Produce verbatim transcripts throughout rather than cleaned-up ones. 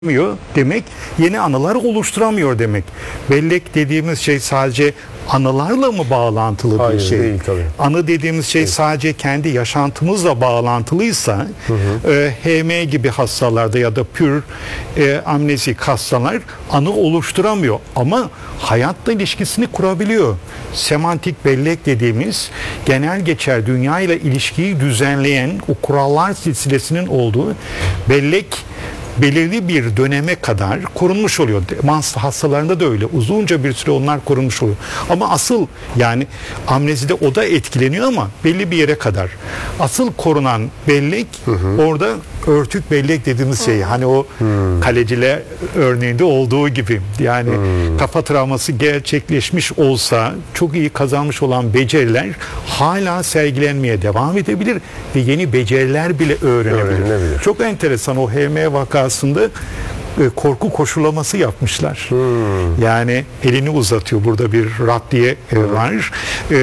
demek, yeni anılar oluşturamıyor demek. Bellek dediğimiz şey sadece anılarla mı bağlantılı Hayır, bir şey? Değil, tabii. Anı dediğimiz şey Evet. sadece kendi yaşantımızla bağlantılıysa, Hı hı. e, H M gibi hastalarda ya da pür e, amnezik hastalar anı oluşturamıyor ama hayatla ilişkisini kurabiliyor. Semantik bellek dediğimiz genel geçer dünya ile ilişkiyi düzenleyen o kurallar silsilesinin olduğu bellek belirli bir döneme kadar korunmuş oluyor. Demans hastalarında da öyle. Uzunca bir süre onlar korunmuş oluyor. Ama asıl yani amnezide o da etkileniyor ama belli bir yere kadar. Asıl korunan bellek hı hı. orada örtük bellek dediğimiz şey. Hani o hmm. kaleciler örneğinde olduğu gibi. Yani hmm. kafa travması gerçekleşmiş olsa çok iyi kazanmış olan beceriler hala sergilenmeye devam edebilir ve yeni beceriler bile öğrenebilir. Çok enteresan o H M vakasında e, korku koşullaması yapmışlar. Hmm. Yani elini uzatıyor. Burada bir raddiye e, var. E,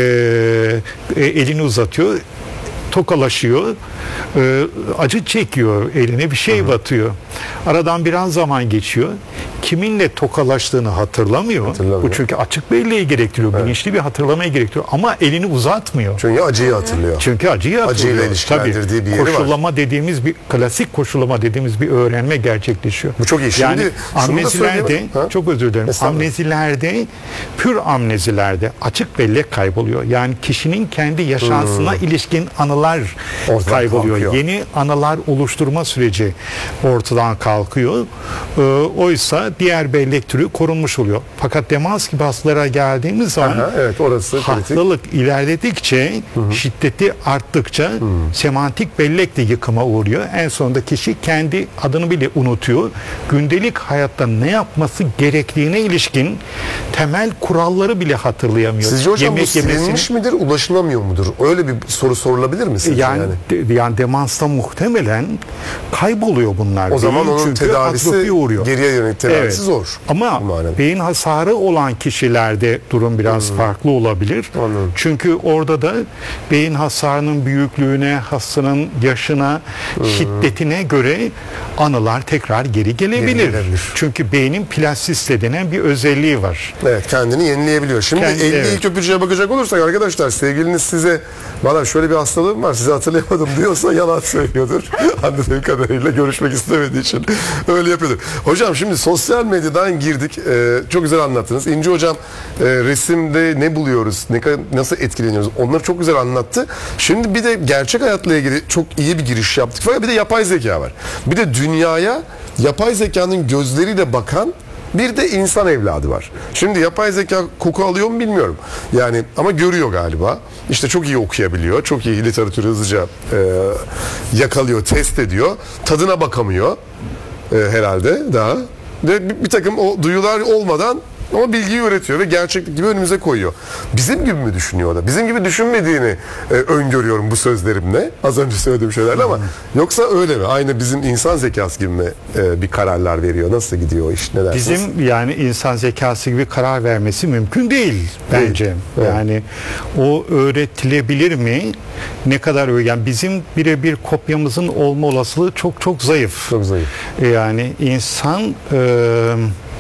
e, elini uzatıyor. Tokalaşıyor, e, acı çekiyor, eline bir şey Hı-hı. batıyor. Aradan biraz zaman geçiyor. Kiminle tokalaştığını hatırlamıyor. hatırlamıyor. Bu çünkü açık belleği gerektiriyor, evet. bilinçli bir hatırlamayı gerektiriyor. Ama elini uzatmıyor. Çünkü acıyı hatırlıyor. Çünkü acıyı hatırlıyor. Acıyla ilişkilendirdiği bir yeri koşullama var. dediğimiz bir klasik koşullama dediğimiz bir öğrenme gerçekleşiyor. Bu çok iyi. Şimdi yani amnezilerde, çok özür dilerim. Amnezilerde, pür amnezilerde açık bellek kayboluyor. Yani kişinin kendi yaşantısına hmm. ilişkin anılar Ortadan kayboluyor. Kalkıyor. Yeni anılar oluşturma süreci ortadan kalkıyor. Ee, oysa diğer bellek türü korunmuş oluyor. Fakat demans gibi hastalara geldiğimiz zaman Aha, evet, orası hastalık kritik. ilerledikçe, Hı-hı. şiddeti arttıkça Hı-hı. semantik bellek de yıkıma uğruyor. En sonunda kişi kendi adını bile unutuyor. Gündelik hayatta ne yapması gerektiğine ilişkin temel kuralları bile hatırlayamıyor. Sizce hocam Yemek bu silinmiş midir, ulaşılamıyor mudur? Öyle bir soru sorulabilir mi sizce? Yani, yani? De, yani demansta muhtemelen kayboluyor bunlar. O zaman onun çünkü tedavisi uğruyor. Geriye yönelik tedavisi evet. zor. Ama beyin hasarı olan kişilerde durum biraz hmm. farklı olabilir. Anladım. Çünkü orada da beyin hasarının büyüklüğüne, hastanın yaşına, hmm. şiddetine göre anılar tekrar geri gelebilir. Geri Çünkü beynin plastisite denen bir özelliği var. Evet, kendini yenileyebiliyor. Şimdi Kendi, elli evet. ilk öpücüğe bakacak olursak arkadaşlar, sevgiliniz size bana şöyle bir hastalığım var sizi hatırlayamadım diyorsa yalan söylüyordur. Anladığım kadarıyla görüşmek istemediği için öyle yapıyordur. Hocam şimdi sosyal medyadan girdik. Ee, çok güzel anlattınız. İnci hocam e, resimde ne buluyoruz, ne nasıl etkileniyoruz onları çok güzel anlattı. Şimdi bir de gerçek hayatla ilgili çok iyi bir giriş yaptık. Fakat bir de yapay zeka var. Bir de dünyaya yapay zekanın gözleriyle bakan bir de insan evladı var. Şimdi yapay zeka koku alıyor mu bilmiyorum. Yani ama görüyor galiba. İşte çok iyi okuyabiliyor. Çok iyi literatürü hızlıca e, yakalıyor, test ediyor. Tadına bakamıyor e, herhalde daha. Ve bir, bir takım o duyular olmadan ama bilgiyi üretiyor ve gerçeklik gibi önümüze koyuyor. Bizim gibi mi düşünüyor o da? Bizim gibi düşünmediğini e, öngörüyorum bu sözlerimle. Az önce söylediğim şeylerle ama yoksa öyle mi? Aynı bizim insan zekası gibi mi e, bir kararlar veriyor? Nasıl gidiyor o iş? Ne dersiniz? Bizim yani insan zekası gibi karar vermesi mümkün değil bence. Değil. Evet. Yani o öğretilebilir mi? Ne kadar öyle? Yani bizim birebir kopyamızın olma olasılığı çok çok zayıf. Çok zayıf. Yani insan e,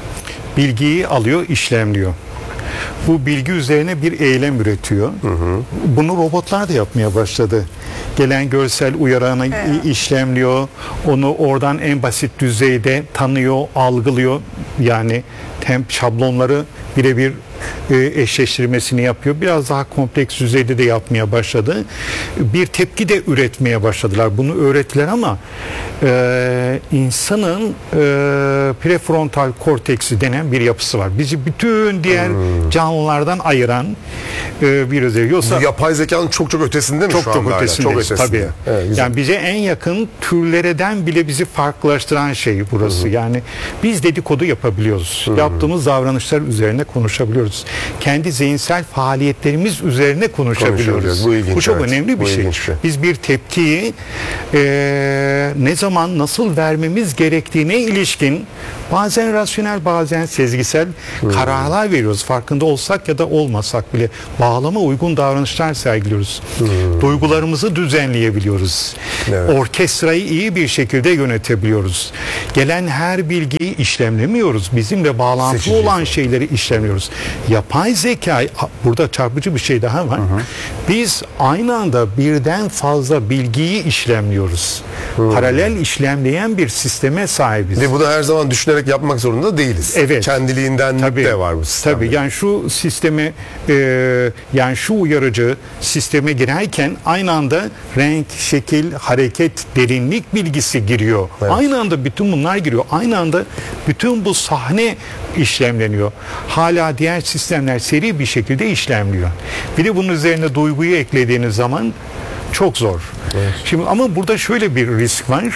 bilgiyi alıyor, işlemliyor. Bu bilgi üzerine bir eylem üretiyor. Hı hı. Bunu robotlar da yapmaya başladı. Gelen görsel uyaranı evet. işlemliyor. Onu oradan en basit düzeyde tanıyor, algılıyor. Yani temp şablonları birebir eşleştirmesini yapıyor. Biraz daha kompleks düzeyde de yapmaya başladı. Bir tepki de üretmeye başladılar. Bunu öğrettiler ama e, insanın e, prefrontal korteksi denen bir yapısı var. Bizi bütün diğer hmm. canlılardan ayıran e, bir özelliği. Yoksa, bu yapay zekanın çok çok ötesinde mi çok şu anda? Çok ötesinde. Çok ötesinde. Tabii. Evet, yani bize en yakın türlerden bile bizi farklılaştıran şey burası. Hmm. Yani biz dedikodu yapabiliyoruz. Hmm. Yaptığımız davranışlar üzerine konuşabiliyoruz. Kendi zihinsel faaliyetlerimiz üzerine konuşabiliyoruz. Bu ilginç, Bu çok evet. önemli bir Bu şey. ilginç bir şey. Biz bir tepkiyi e, ne zaman nasıl vermemiz gerektiğine ilişkin bazen rasyonel bazen sezgisel hmm. kararlar veriyoruz. Farkında olsak ya da olmasak bile bağlama uygun davranışlar sergiliyoruz. Hmm. Duygularımızı düzenleyebiliyoruz. Evet. Orkestrayı iyi bir şekilde yönetebiliyoruz. Gelen her bilgiyi işlemlemiyoruz. Bizimle bağlantılı Seçeceğiz. olan şeyleri işlemiyoruz. Yapay zeka, burada çarpıcı bir şey daha var. Hı hı. Biz aynı anda birden fazla bilgiyi işlemliyoruz. Hı. Paralel işlemleyen bir sisteme sahibiz. Ve bu da her zaman düşünerek yapmak zorunda değiliz. Evet. Kendiliğinden tabii, de var bu sistemde. Tabii yani şu sisteme e, yani şu uyarıcı sisteme girerken aynı anda renk, şekil, hareket, derinlik bilgisi giriyor. Evet. Aynı anda bütün bunlar giriyor. Aynı anda bütün bu sahne işlemleniyor. Hala diğer sistemler seri bir şekilde işlemliyor. Bir de bunun üzerine duyguyu eklediğiniz zaman çok zor. Evet. Şimdi ama burada şöyle bir risk var.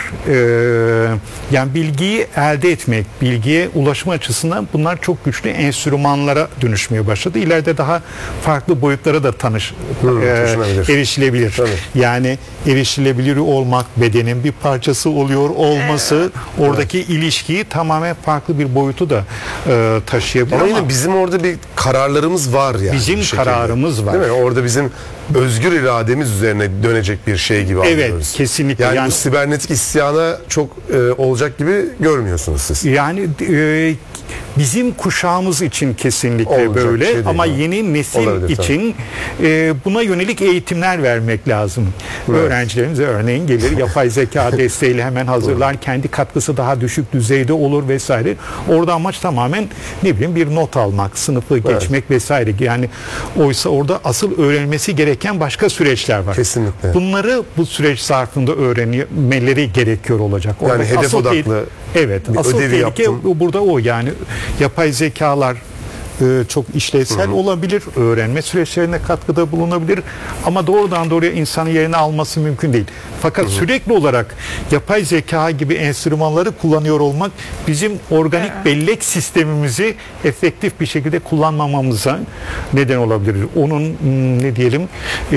Ee, yani bilgiyi elde etmek, bilgiye ulaşma açısından bunlar çok güçlü enstrümanlara dönüşmeye başladı. İleride daha farklı boyutlara da tanış hmm, e, erişilebilir. Tabii. Yani erişilebilir olmak, bedenin bir parçası oluyor olması, oradaki evet. ilişkiyi tamamen farklı bir boyutu da e, taşıyabilir. Ama, ama yine bizim orada bir kararlarımız var yani. Bizim kararımız var. Değil mi? Orada bizim özgür irademiz üzerine dönecek bir şey gibi evet, anlıyoruz. Evet, kesinlikle. Yani, yani bu sibernetik isyana çok e, olacak gibi görmüyorsunuz siz. Yani e, bizim kuşağımız için kesinlikle olacak böyle şey ama mi? Yeni nesil olabilir, için e, buna yönelik eğitimler vermek lazım. Evet. Öğrencilerimize örneğin gelir yapay zeka desteğiyle hemen hazırlar. Kendi katkısı daha düşük düzeyde olur vesaire. Orada amaç tamamen ne bileyim bir not almak, sınıfı evet. geçmek vesaire. Yani oysa orada asıl öğrenmesi gereken başka süreçler var. Kesinlikle. Bunları bu süreç zarfında öğrenmeleri gerekiyor olacak. Yani orada hedef odaklı te- evet, bir asıl ödevi tehlike yaptım. Burada o yani yapay zekalar e, çok işlevsel Hı-hı. olabilir, öğrenme süreçlerine katkıda bulunabilir ama doğrudan doğruya insanın yerine alması mümkün değil. Fakat Hı-hı. sürekli olarak yapay zeka gibi enstrümanları kullanıyor olmak bizim organik Hı-hı. bellek sistemimizi efektif bir şekilde kullanmamamıza neden olabilir. Onun ne diyelim e,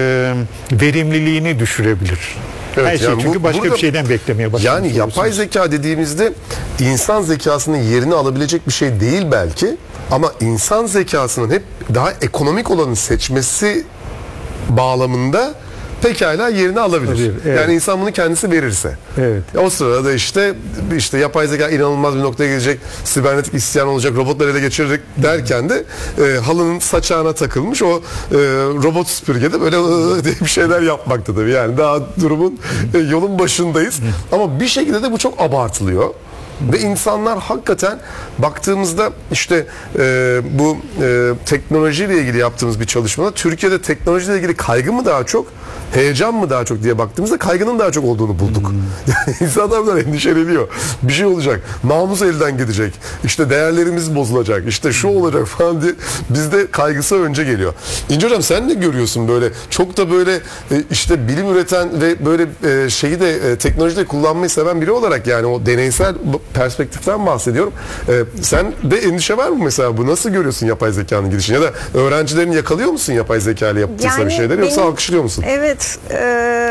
verimliliğini düşürebilir. Evet, her şey yani çünkü bu, başka burada, bir şeyden beklemeye başlıyoruz. Yani yapay zeka dediğimizde insan zekasının yerini alabilecek bir şey değil belki ama insan zekasının hep daha ekonomik olanı seçmesi bağlamında pekala yerini alabilir. Tabii, evet. Yani insan bunu kendisi verirse. Evet. O sırada işte işte yapay zeka inanılmaz bir noktaya gelecek, sibernetik isyan olacak, robotları ele geçirecek derken de e, halının saçağına takılmış o e, robot süpürgede böyle ıı, diye bir şeyler yapmakta tabii. Yani daha durumun e, yolun başındayız. Ama bir şekilde de bu çok abartılıyor. Ve insanlar hakikaten baktığımızda işte e, bu e, teknolojiyle ilgili yaptığımız bir çalışmada Türkiye'de teknolojiyle ilgili kaygı mı daha çok, heyecan mı daha çok diye baktığımızda kaygının daha çok olduğunu bulduk. Hmm. Yani insanlar bunlar endişeleniyor. Bir şey olacak. Namus elden gidecek. İşte değerlerimiz bozulacak. İşte şu olacak falan diye bizde kaygısı önce geliyor. İnce Hocam sen ne görüyorsun böyle? Çok da böyle e, işte bilim üreten ve böyle e, şeyi de e, teknolojiyi de kullanmayı seven biri olarak yani o deneysel perspektiften bahsediyorum. Ee, sen de endişe var mı mesela? Bu nasıl görüyorsun yapay zekanın gidişini? Ya da öğrencilerini yakalıyor musun yapay zeka ile yaptığınız yani bir şeyler yoksa benim, alkışlıyor musun? Evet. E,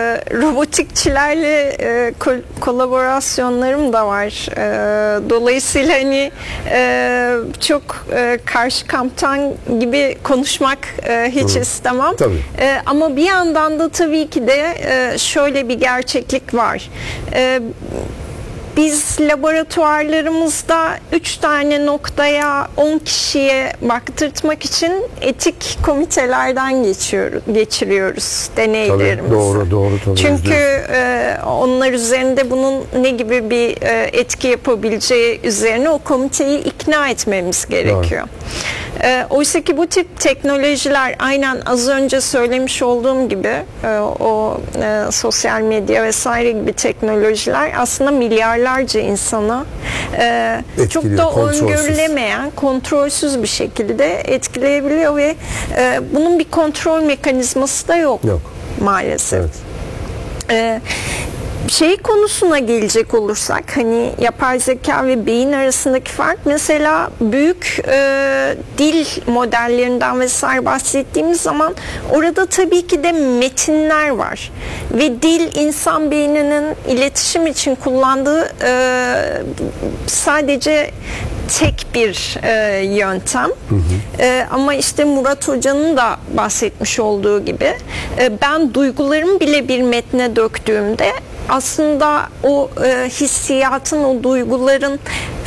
robotikçilerle e, kol- kolaborasyonlarım da var. E, dolayısıyla hani e, çok e, karşı kamptan gibi konuşmak e, hiç Hı. istemem. Tabii. E, ama bir yandan da tabii ki de e, şöyle bir gerçeklik var. E, Biz laboratuvarlarımızda üç tane noktaya on kişiye baktırtmak için etik komitelerden geçiyoruz, geçiriyoruz deneylerimizi. Tabii, doğru, doğru. Tabii, Çünkü e, onlar üzerinde bunun ne gibi bir e, etki yapabileceği üzerine o komiteyi ikna etmemiz gerekiyor. E, oysa ki bu tip teknolojiler aynen az önce söylemiş olduğum gibi e, o e, sosyal medya vesaire gibi teknolojiler aslında milyarlarca insana e, çok da öngörülemeyen, kontrolsüz bir şekilde etkileyebiliyor ve e, bunun bir kontrol mekanizması da yok, yok. maalesef. Evet. E, Şey konusuna gelecek olursak, hani yapay zeka ve beyin arasındaki fark, mesela büyük e, dil modellerinden vesaire bahsettiğimiz zaman orada tabii ki de metinler var ve dil insan beyninin iletişim için kullandığı e, sadece tek bir e, yöntem. Hı hı. E, ama işte Murat Hoca'nın da bahsetmiş olduğu gibi e, ben duygularımı bile bir metne döktüğümde aslında o e, hissiyatın, o duyguların